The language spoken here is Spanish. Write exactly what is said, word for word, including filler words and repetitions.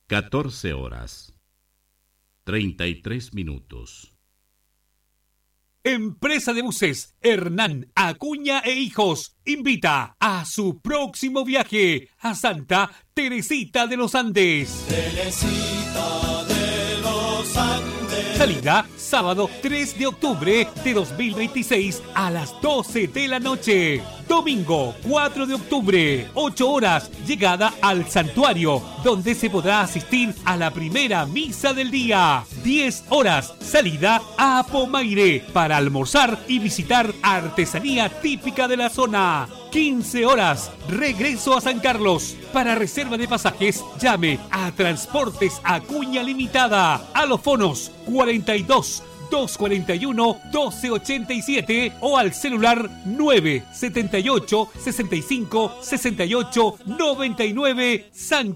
catorce horas, treinta y tres minutos. Empresa de buses Hernán Acuña e Hijos invita a su próximo viaje a Santa Teresita de los Andes. Teresita de los Andes. Salida sábado tres de octubre de dos mil veintiséis a las doce de la noche. Domingo cuatro de octubre, ocho horas, llegada al santuario, donde se podrá asistir a la primera misa del día. diez horas, salida a Pomaire para almorzar y visitar artesanía típica de la zona. quince horas, regreso a San Carlos. Para reserva de pasajes, llame a Transportes Acuña Limitada. A los fonos cuarenta y dos, doscientos cuarenta y uno, doce ochenta y siete o al celular nueve setenta y ocho, sesenta y cinco, sesenta y ocho, noventa y nueve San